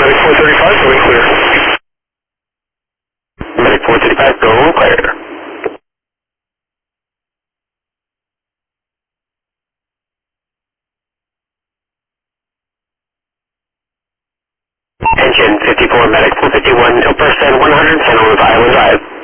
Medic 435, going clear. Medic 435, go clear. Engine 54, Medic 451, no person, 110 on the Island Drive.